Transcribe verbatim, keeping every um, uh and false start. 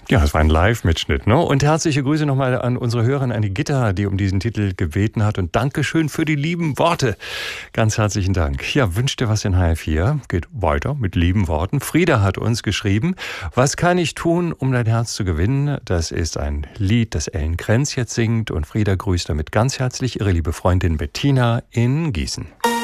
Ja, es war ein Live-Mitschnitt, ne? Und herzliche Grüße nochmal an unsere Hörerin Anne-Gitta, die um diesen Titel gebeten hat. Und Dankeschön für die lieben Worte. Ganz herzlichen Dank. Ja, wünscht dir was in H F vier? Geht weiter mit lieben Worten. Frieda hat uns geschrieben, was kann ich tun, um dein Herz zu gewinnen? Das ist ein Lied, das Ellen Krenz jetzt singt. Und Frieda grüßt damit ganz herzlich ihre liebe Freundin Bettina in Gießen.